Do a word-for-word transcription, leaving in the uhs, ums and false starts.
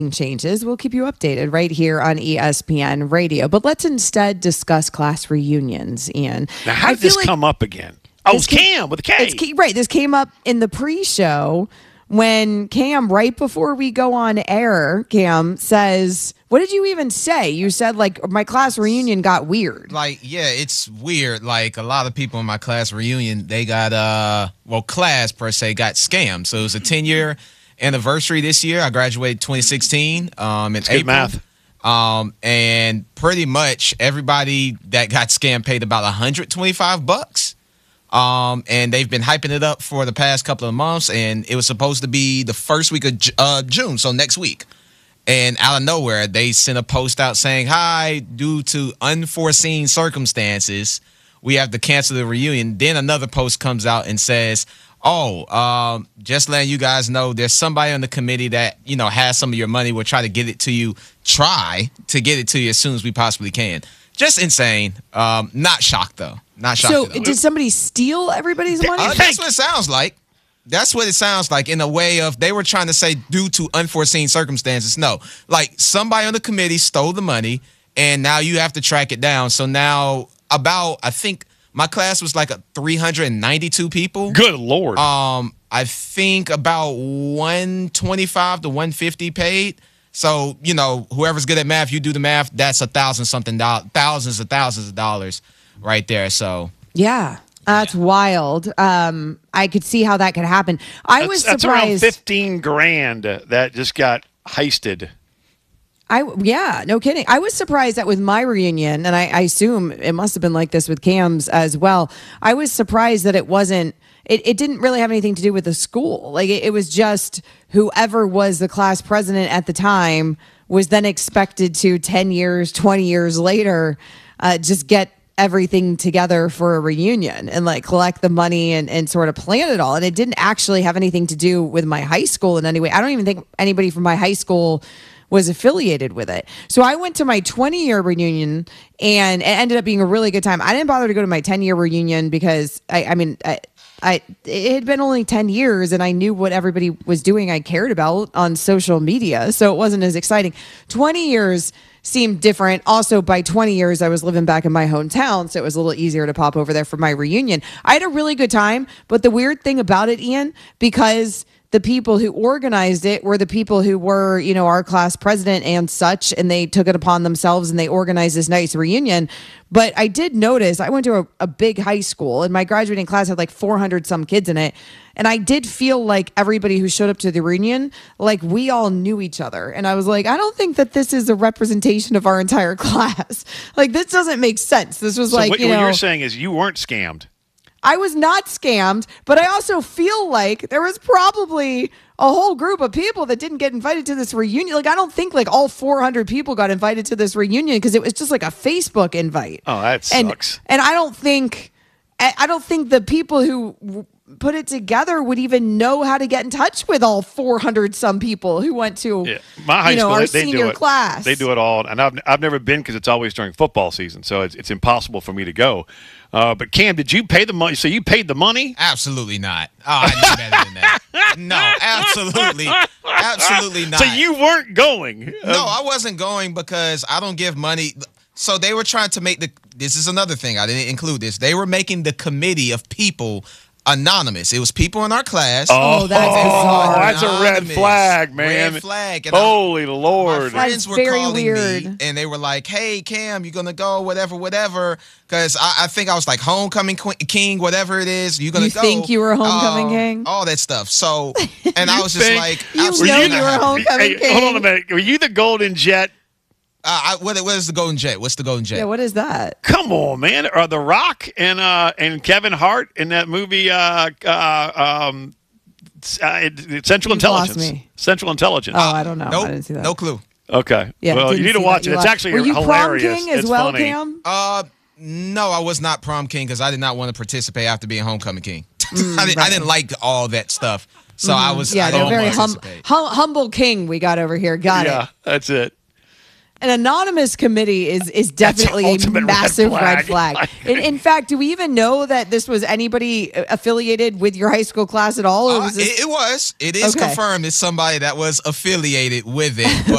changes, we'll keep you updated right here on E S P N Radio. But let's instead discuss class reunions, Ian. Now, how did this like come up again? Oh, it's Cam with a K. It's, right. This came up in the pre-show when Cam, right before we go on air, Cam says, what did you even say? You said, like, my class reunion got weird. Like, yeah, it's weird. Like, a lot of people in my class reunion, they got, uh, well, class per se got scammed. So it was a ten-year anniversary this year. I graduated twenty sixteen um, in That's good April. math. Um, and pretty much everybody that got scammed paid about one hundred twenty-five bucks. Um, and they've been hyping it up for the past couple of months, and it was supposed to be the first week of uh, June, so next week. And out of nowhere, they sent a post out saying, hi, due to unforeseen circumstances, we have to cancel the reunion. Then another post comes out and says, oh, um, just letting you guys know there's somebody on the committee that, you know, has some of your money. We'll try to get it to you. Try to get it to you as soon as we possibly can. Just insane. Um, not shocked, though. Not shocked. So though. did somebody steal everybody's money? Uh, that's what it sounds like. That's what it sounds like in a way of they were trying to say due to unforeseen circumstances. No, like somebody on the committee stole the money and now you have to track it down. So now about, I think my class was like a three hundred ninety-two people. Good Lord. Um, I think about one twenty-five to one fifty paid. So, you know, whoever's good at math, you do the math, that's a thousand something dollars, thousands of thousands of dollars right there. So, yeah. That's yeah. wild. Um, I could see how that could happen. I that's, was that's surprised. Around fifteen grand that just got heisted. I yeah, no kidding. I was surprised that with my reunion, and I, I assume it must have been like this with Cam's as well. I was surprised that it wasn't. It, it didn't really have anything to do with the school. Like it, it was just whoever was the class president at the time was then expected to ten years, twenty years later, uh, just get everything together for a reunion and like collect the money and, and sort of plan it all. And it didn't actually have anything to do with my high school in any way. I don't even think anybody from my high school was affiliated with it. So I went to my twenty year reunion and it ended up being a really good time. I didn't bother to go to my ten year reunion because I, I mean, I, I, it had been only ten years and I knew what everybody was doing I cared about on social media. So it wasn't as exciting. twenty years seemed different. Also, by twenty years, I was living back in my hometown, so it was a little easier to pop over there for my reunion. I had a really good time, but the weird thing about it, Ian, because the people who organized it were the people who were, you know, our class president and such, and they took it upon themselves and they organized this nice reunion. But I did notice, I went to a, a big high school and my graduating class had like four hundred some kids in it. And I did feel like everybody who showed up to the reunion, like we all knew each other. And I was like, I don't think that this is a representation of our entire class. Like, this doesn't make sense. This was so like, what, you know. what you're saying is you weren't scammed. I was not scammed, but I also feel like there was probably a whole group of people that didn't get invited to this reunion. Like, I don't think like all four hundred people got invited to this reunion because it was just like a Facebook invite. Oh, that and, sucks. And I don't think, I don't think the people who put it together would even know how to get in touch with all four hundred some people who went to, yeah. My high you know, school, our they, they senior do it. class. They do it all. And I've, I've never been because it's always during football season. So it's, it's impossible for me to go. Uh, but Cam, did you pay the money? So you paid the money? Absolutely not. Oh, I knew better than that. No, absolutely, absolutely not. So you weren't going? No, I wasn't going because I don't give money. So they were trying to make the. This is another thing. I didn't include this. They were making the committee of people anonymous. It was people in our class. Oh, that's oh, bizarre. That's a red flag, man. Red flag. And Holy I, Lord. My friends that's were very calling weird. me, and they were like, hey, Cam, you going to go, whatever, whatever. Because I, I think I was like homecoming king, whatever it is. You going You to go. think you were homecoming um, king? All that stuff. So, and I was just think- like. You absolutely know not you were happening. homecoming Hey, king. hold on a minute. Were you the Golden Jet? Uh, I, what, what is the Golden Jet? What's the Golden Jet? Yeah, what is that? Come on, man. Are The Rock and uh, and Kevin Hart in that movie uh, uh, um, uh, Central You've lost Intelligence? me. Central Intelligence. Oh, I don't know. Nope, I didn't see that. no clue. Okay. Yeah, well, you didn't need to see watch that. it. You It's lost- actually Were you hilarious. prom king as it's well, funny. Cam? Uh, no, I was not prom king because I did not want to participate after being homecoming king. Mm, I, didn't, right. I didn't like all that stuff, so I was. Yeah, I they're didn't very hum- participate. hum- humble king we got over here. Got yeah, it. that's it. An anonymous committee is is That's definitely a ultimate red massive red flag. flag. In, in fact, do we even know that this was anybody affiliated with your high school class at all? Or Uh, was this- it, it was. It is Okay. confirmed it's somebody that was affiliated with it.